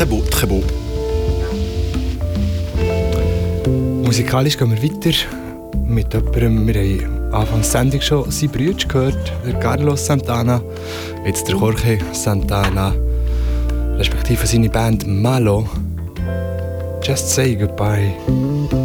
Très beau, très beau. Musikalisch gehen wir weiter mit jemandem, wir haben Anfang der Sendung schon seinen Bruder gehört, der Carlos Santana, jetzt der Jorge Santana, respektive seine Band Malo. Just Say Goodbye.